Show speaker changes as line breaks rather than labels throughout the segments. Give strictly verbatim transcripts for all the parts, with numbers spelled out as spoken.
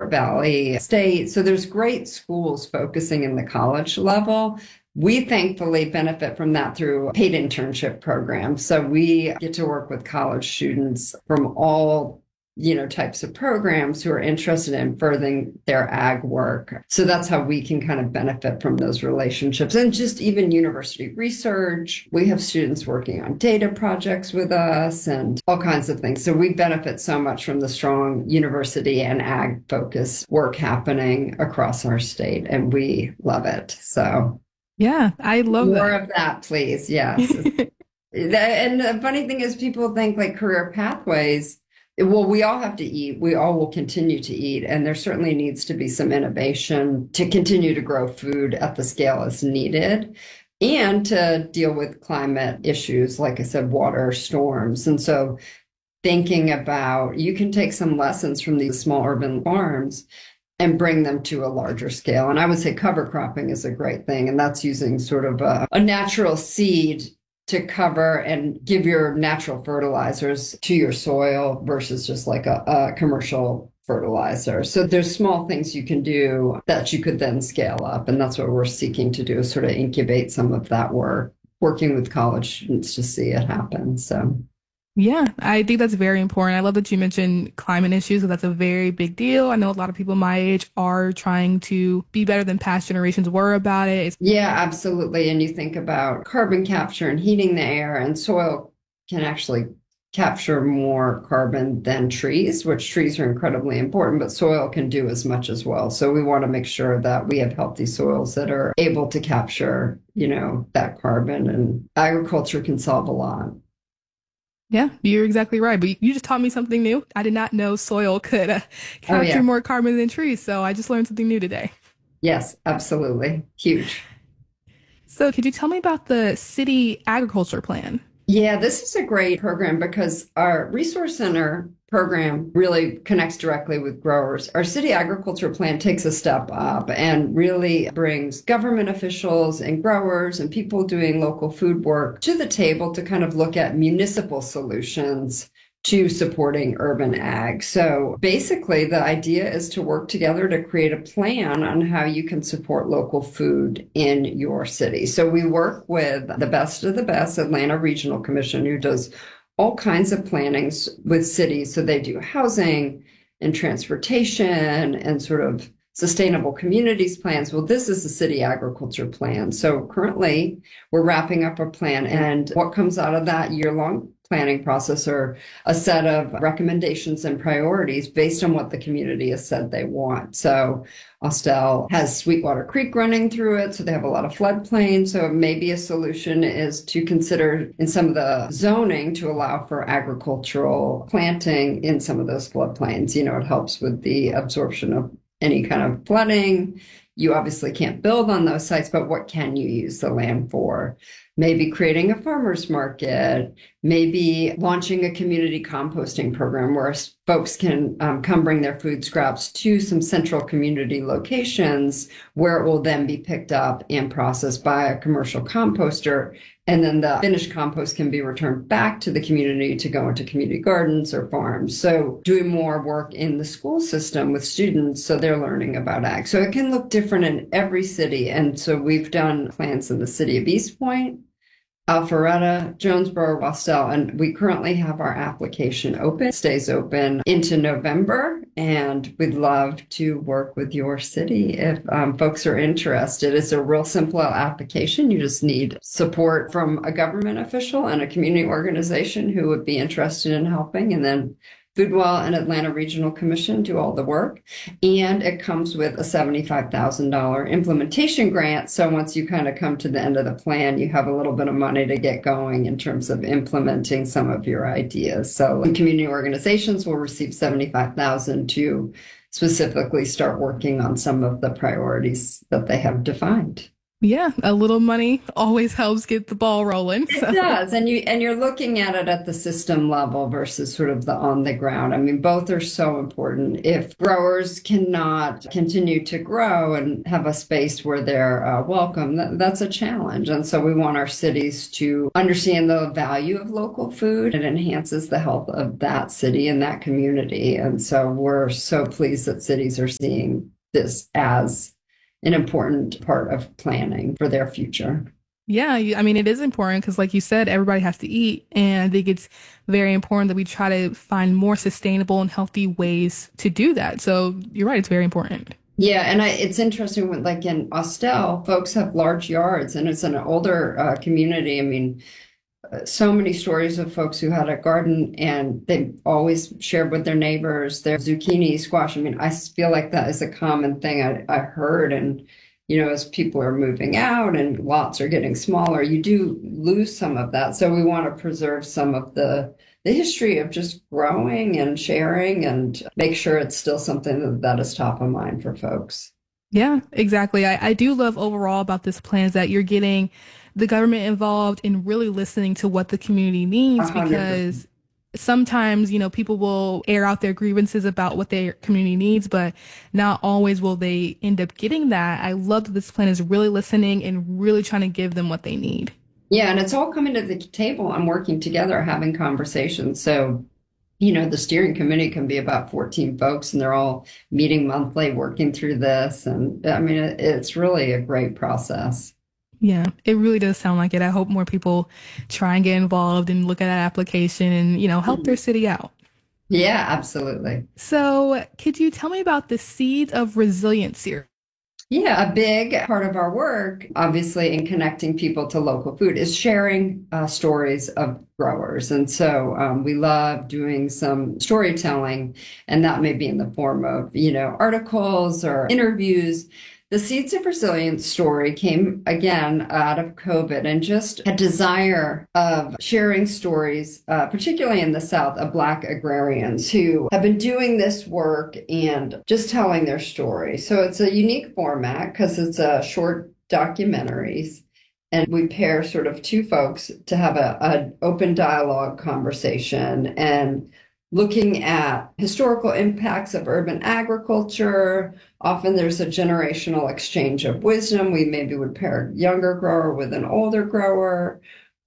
Newport Valley State. So there's great schools focusing in the college level. We thankfully benefit from that through paid internship programs. So we get to work with college students from all, you know, types of programs who are interested in furthering their ag work. So that's how we can kind of benefit from those relationships. And just even university research. We have students working on data projects with us and all kinds of things. So we benefit so much from the strong university and ag focused work happening across our state. And we love it. So
Yeah, I love
more
that.
of that, please. Yes. And the funny thing is, people think like career pathways. Well, we all have to eat. We all will continue to eat. And there certainly needs to be some innovation to continue to grow food at the scale as needed and to deal with climate issues, like I said, water, storms. And so thinking about, you can take some lessons from these small urban farms and bring them to a larger scale. And I would say cover cropping is a great thing. And that's using sort of a, a natural seed to cover and give your natural fertilizers to your soil versus just like a, a commercial fertilizer. So there's small things you can do that you could then scale up. And that's what we're seeking to do, is sort of incubate some of that work, working with college students to see it happen. So
Yeah, I think that's very important. I love that you mentioned climate issues, because that's a very big deal. I know a lot of people my age are trying to be better than past generations were about it. It's,
yeah, absolutely. And you think about carbon capture and heating the air, and soil can actually capture more carbon than trees, which trees are incredibly important, but soil can do as much as well. So we want to make sure that we have healthy soils that are able to capture, you know, that carbon, and agriculture can solve a lot.
yeah, you're exactly right. But you, you just taught me something new. I did not know soil could uh,
Oh,
capture
yeah.
more carbon than trees. So I just learned something new today.
Yes, absolutely. Huge.
So could you tell me about the city agriculture plan?
Yeah, this is a great program because our resource center program really connects directly with growers. Our city agriculture plan takes a step up and really brings government officials and growers and people doing local food work to the table to kind of look at municipal solutions to supporting urban ag. So basically, the idea is to work together to create a plan on how you can support local food in your city. So we work with the best of the best, Atlanta Regional Commission, who does all kinds of plannings with cities. So they do housing and transportation and sort of sustainable communities plans. Well, this is the city agriculture plan. So currently we're wrapping up a plan, and what comes out of that year-long planning process are a set of recommendations and priorities based on what the community has said they want. So Austell has Sweetwater Creek running through it, so they have a lot of floodplain. So maybe a solution is to consider in some of the zoning to allow for agricultural planting in some of those floodplains. You know, it helps with the absorption of any kind of flooding. You obviously can't build on those sites, but what can you use the land for? Maybe creating a farmer's market, maybe launching a community composting program where folks can um, come bring their food scraps to some central community locations where it will then be picked up and processed by a commercial composter. And then the finished compost can be returned back to the community to go into community gardens or farms. So doing more work in the school system with students so they're learning about ag. So it can look different in every city. And so we've done plans in the city of East Point, Alpharetta, Jonesboro, Austell, and we currently have our application open, stays open into November, and we'd love to work with your city if um, folks are interested. It's a real simple application. You just need support from a government official and a community organization who would be interested in helping, and then Foodwell and Atlanta Regional Commission do all the work. And it comes with a seventy-five thousand dollars implementation grant. So once you kind of come to the end of the plan, you have a little bit of money to get going in terms of implementing some of your ideas. So community organizations will receive seventy-five thousand dollars to specifically start working on some of the priorities that they have defined.
Yeah, a little money always helps get the ball rolling.
It
So,
does, and you and you're looking at it at the system level versus sort of the on the ground. I mean, both are so important. If growers cannot continue to grow and have a space where they're uh, welcome, that, that's a challenge. And so we want our cities to understand the value of local food. It enhances the health of that city and that community. And so we're so pleased that cities are seeing this as an important part of planning for their future.
yeah, you- I mean, it is important because, like you said, everybody has to eat. And I think it's very important that we try to find more sustainable and healthy ways to do that. So, you're right, it's very important.
Yeah, and I, it's interesting when, like in Austell, folks have large yards, and it's an older uh, community. I mean, uh, so many stories of folks who had a garden, and they always shared with their neighbors their zucchini, squash. I mean, I feel like that is a common thing I, I heard. And, you know, as people are moving out and lots are getting smaller, you do lose some of that. So we want to preserve some of the the history of just growing and sharing and make sure it's still something that, that is top of mind for folks.
Yeah, exactly. I, I do love overall about this plan is that you're getting the government involved in really listening to what the community
A
needs
hundred percent.
because sometimes, you know, people will air out their grievances about what their community needs, but not always will they end up getting that. I love that this plan is really listening and really trying to give them what they need.
Yeah, and it's all coming to the table and working together, having conversations. So, you know, the steering committee can be about fourteen folks, and they're all meeting monthly, working through this. And I mean, it, it's really a great process.
Yeah, it really does sound like it. I hope more people try and get involved and look at that application and, you know, help their
Mhm.
city out.
Yeah, absolutely.
So, could you tell me about the Seeds of Resilience series?
Yeah, a big part of our work, obviously, in connecting people to local food is sharing uh, stories of growers. And so um, we love doing some storytelling, and that may be in the form of, you know, articles or interviews. The Seeds of Resilience story came again out of COVID and just a desire of sharing stories, uh, particularly in the South, of Black agrarians who have been doing this work and just telling their story. So it's a unique format because it's a short documentaries. And we pair sort of two folks to have a, an open dialogue conversation and looking at historical impacts of urban agriculture. Often there's a generational exchange of wisdom. We maybe would pair a younger grower with an older grower,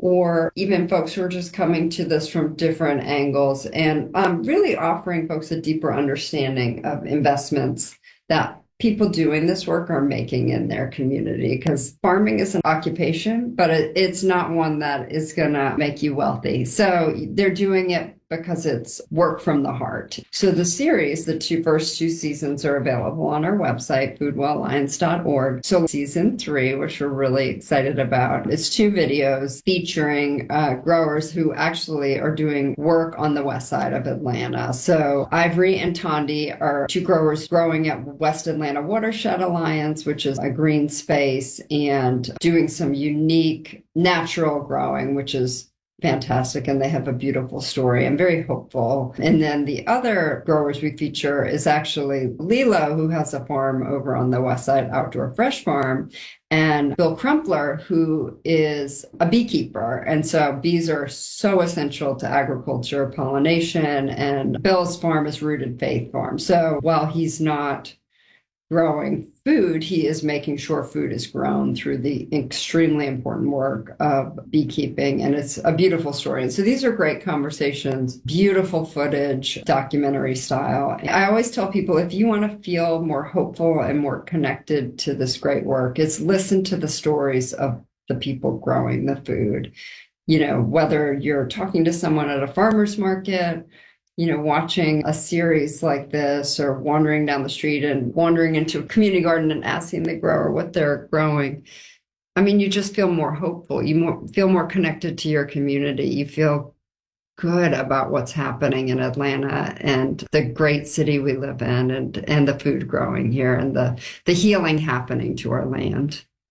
or even folks who are just coming to this from different angles and um, really offering folks a deeper understanding of investments that people doing this work are making in their community. Because farming is an occupation, but it, it's not one that is going to make you wealthy. So they're doing it because it's work from the heart. So the series, the two first two seasons are available on our website, foodwell alliance dot org. So season three, which we're really excited about, is two videos featuring uh, growers who actually are doing work on the west side of Atlanta. So Ivory and Tondi are two growers growing at West Atlanta Watershed Alliance, which is a green space, and doing some unique natural growing, which is fantastic, and they have a beautiful story. I'm very hopeful. And then the other growers we feature is actually Lilo, who has a farm over on the West Side Outdoor Fresh Farm, and Bill Crumpler, who is a beekeeper. And so bees are so essential to agriculture, pollination, and Bill's farm is Rooted Faith Farm. So while he's not growing food, he is making sure food is grown through the extremely important work of beekeeping. And it's a beautiful story. And so these are great conversations, beautiful footage, documentary style. I always tell people if you want to feel more hopeful and more connected to this great work, it's listen to the stories of the people growing the food. You know, whether you're talking to someone at a farmer's market, you know, watching a series like this or wandering down the street and wandering into a community garden and asking the grower what they're growing. I mean, you just feel more hopeful. You more, feel more connected to your community. You feel good about what's happening in Atlanta and the great city we live in and, and the food growing here and the, the healing happening to our land.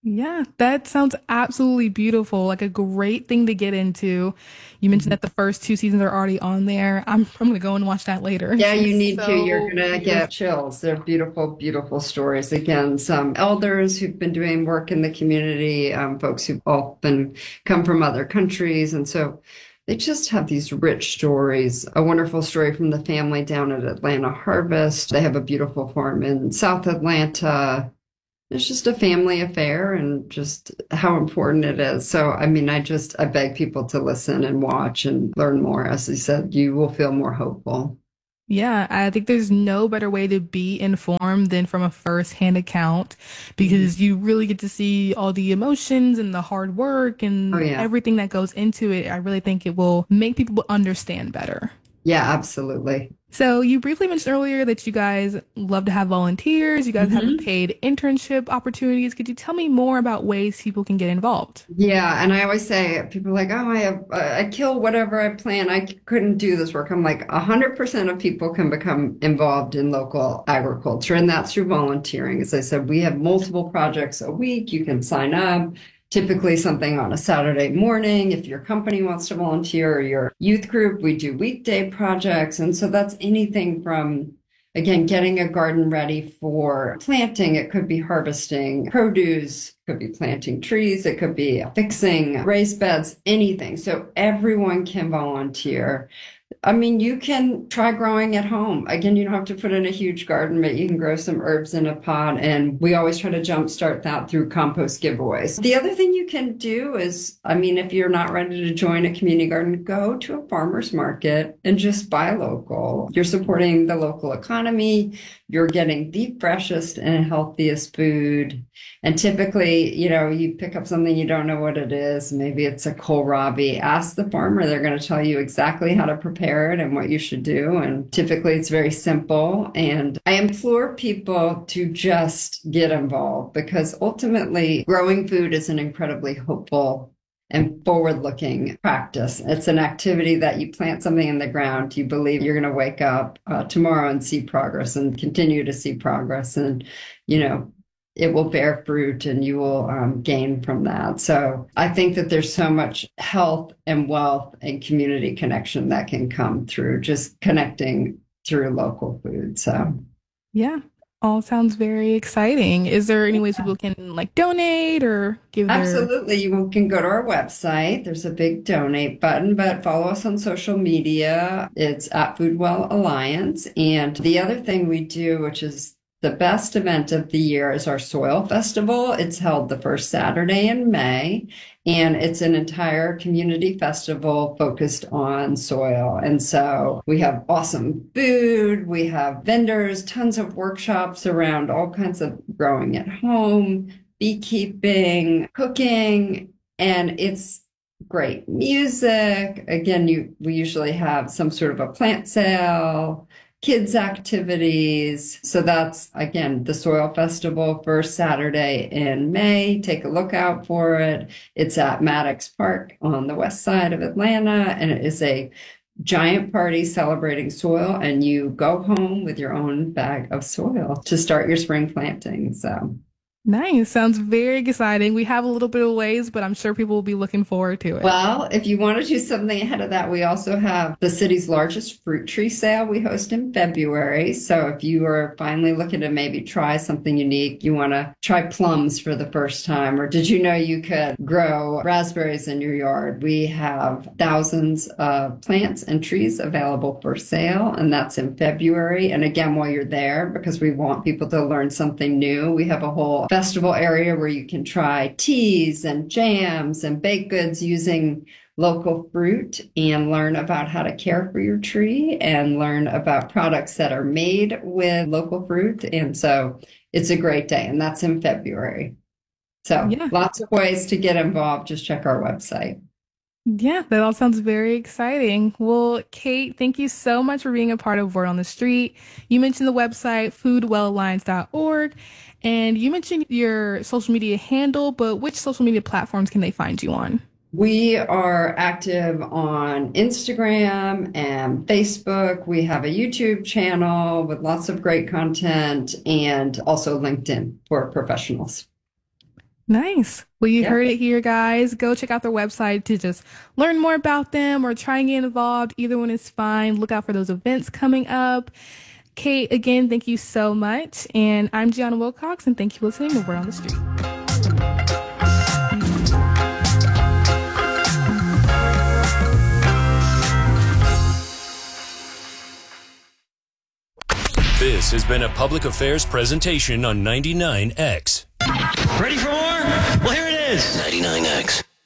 Yeah, that sounds absolutely beautiful. Like a great thing to get into. You mentioned that the first two seasons are already on there. I'm I'm gonna go and watch that later.
Yeah,
It's
you need to. You're
so
gonna get
beautiful.
chills. They're beautiful, beautiful stories. Again, some elders who've been doing work in the community, um, folks who've often come from other countries. And so they just have these rich stories. A wonderful story from the family down at Atlanta Harvest. They have a beautiful farm in South Atlanta. It's just a family affair and just how important it is. So, I mean, I just, I beg people to listen and watch and learn more. As I said, you will feel more hopeful.
Yeah, I think there's no better way to be informed than from a first-hand account
Mhm.
because you really get to see all the emotions and the hard work
Oh,
and
yeah.
everything that goes into it. I really think it will make people understand better.
Yeah, absolutely.
So you briefly mentioned earlier that you guys love to have volunteers, you guys have
hmm
paid internship opportunities. Could you tell me more about ways people can get involved?
Yeah, and I always say people are like, "Oh, I have I kill whatever I plan. I c- couldn't do this work." I'm like, a hundred percent of people can become involved in local agriculture, and that's through volunteering. As I said, we have multiple projects a week. You can sign up. Typically, something on a Saturday morning. If your company wants to volunteer or your youth group, we do weekday projects, and so that's anything from again, getting a garden ready for planting. It could be harvesting produce, it could be planting trees, it could be fixing raised beds, anything. So everyone can volunteer. I mean, you can try growing at home. Again, you don't have to put in a huge garden, but you can grow some herbs in a pot. And we always try to jumpstart that through compost giveaways. The other thing you can do is, I mean, if you're not ready to join a community garden, go to a farmer's market and just buy local. You're supporting the local economy. You're getting the freshest and healthiest food. And typically, you know, you pick up something you don't know what it is. Maybe it's a kohlrabi. Ask the farmer. They're going to tell you exactly how to prepare it and what you should do. And typically it's very simple. And I implore people to just get involved because ultimately growing food is an incredibly hopeful and forward-looking practice. It's an activity that you plant something in the ground. You believe you're going to wake up uh, tomorrow and see progress and continue to see progress. And, you know, it will bear fruit and you will um, gain from that. So I think that there's so much health and wealth and community connection that can come through just connecting through local food. So
Yeah, all sounds very exciting. Is there any ways people can like donate or give their
absolutely, you can go to our website. There's a big donate button, but follow us on social media. It's at Foodwell Alliance. And the other thing we do, which is the best event of the year, is our Soil Festival. It's held the first Saturday in May, and it's an entire community festival focused on soil. And so we have awesome food, we have vendors, tons of workshops around all kinds of growing at home, beekeeping, cooking, and it's great music. Again, you we usually have some sort of a plant sale, kids activities. So that's again the Soil Festival first Saturday in May. Take a look out for it. It's at Maddox Park on the west side of Atlanta, and it is a giant party celebrating soil, and you go home with your own bag of soil to start your spring planting. So
Nice. Sounds very exciting. We have a little bit of ways, but I'm sure people will be looking forward to it.
well, if you want to do something ahead of that, we also have the city's largest fruit tree sale we host in February. So if you are finally looking to maybe try something unique, you want to try plums for the first time, or did you know you could grow raspberries in your yard? We have thousands of plants and trees available for sale, and that's in February. And again, while you're there, because we want people to learn something new, we have a whole festival area where you can try teas and jams and baked goods using local fruit and learn about how to care for your tree and learn about products that are made with local fruit. And so it's a great day, and that's in February. So
Yeah.
lots of ways to get involved. Just check our website.
Yeah, that all sounds very exciting. Well, Kate, thank you so much for being a part of Word on the Street. You mentioned the website foodwell alliance dot org, and you mentioned your social media handle, but which social media platforms can they find you on?
We are active on Instagram and Facebook. We have a YouTube channel with lots of great content and also LinkedIn for professionals.
Nice. Well, you
Yeah.
heard it here, guys. Go check out their website to just learn more about them or try and get involved. Either one is fine. Look out for those events coming up. Kate, again, thank you so much. And I'm Gianna Wilcox, and thank you for listening to Word on the Street.
This has been a public affairs presentation on ninety-nine X.
Ready for more? Well, here it is.
ninety-nine X.